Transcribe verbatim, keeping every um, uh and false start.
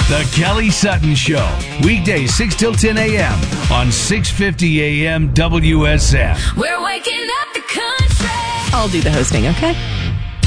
The Kelly Sutton Show. Weekdays six till ten a.m. on six fifty a.m. W S M. We're waking up the country. I'll do the hosting, okay?